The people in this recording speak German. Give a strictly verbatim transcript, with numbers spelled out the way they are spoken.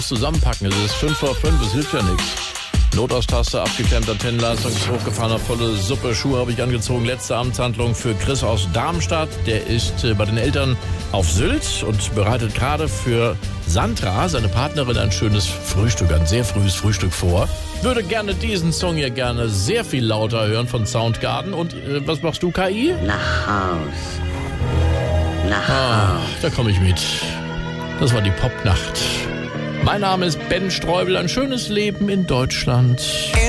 zusammenpacken. Es ist fünf vor fünf, es hilft ja nichts. Notaustaste, abgeklemmt, Antennenleistung ist hochgefahren, volle Suppe, Schuhe habe ich angezogen. Letzte Amtshandlung für Chris aus Darmstadt. Der ist äh, bei den Eltern auf Sylt und bereitet gerade für Sandra, seine Partnerin, ein schönes Frühstück, ein sehr frühes Frühstück vor. Würde gerne diesen Song hier gerne sehr viel lauter hören von Soundgarden. Und äh, was machst du, K I? Nach Haus. Nach Ah, Haus. da komme ich mit. Das war die Popnacht. Mein Name ist Ben Streubel. Ein schönes Leben in Deutschland.